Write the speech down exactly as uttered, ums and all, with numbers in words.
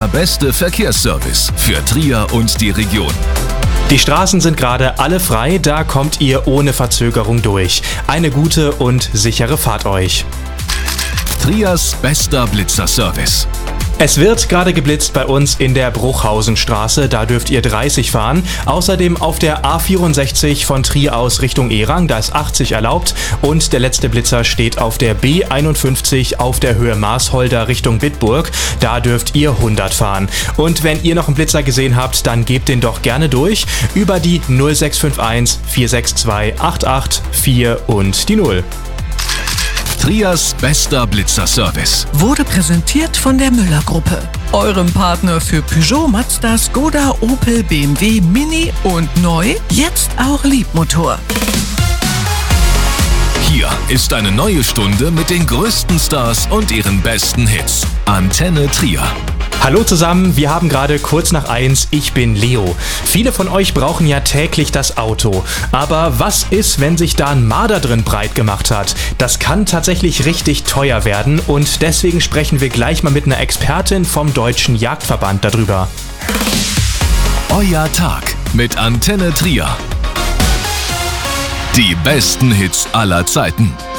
beste Verkehrsservice für Trier und die Region. Die Straßen sind gerade alle frei, da kommt ihr ohne Verzögerung durch. Eine gute und sichere Fahrt euch. Triers bester Blitzerservice. Es wird gerade geblitzt bei uns in der Bruchhausenstraße, da dürft ihr dreißig fahren. Außerdem auf der A vierundsechzig von Trier aus Richtung Erang, da ist achtzig erlaubt. Und der letzte Blitzer steht auf der B einundfünfzig auf der Höhe Marsholder Richtung Bitburg, da dürft ihr hundert fahren. Und wenn ihr noch einen Blitzer gesehen habt, dann gebt den doch gerne durch über die null sechs fünf eins vier sechs zwei acht acht vier und die null. Triers bester Blitzerservice wurde präsentiert von der Müller-Gruppe, eurem Partner für Peugeot, Mazda, Skoda, Opel, B M W, Mini und neu, jetzt auch Liebmotor. Hier ist eine neue Stunde mit den größten Stars und ihren besten Hits. Antenne Trier. Hallo zusammen, wir haben gerade kurz nach eins, ich bin Leo. Viele von euch brauchen ja täglich das Auto. Aber was ist, wenn sich da ein Marder drin breit gemacht hat? Das kann tatsächlich richtig teuer werden und deswegen sprechen wir gleich mal mit einer Expertin vom Deutschen Jagdverband darüber. Euer Tag mit Antenne Trier. Die besten Hits aller Zeiten.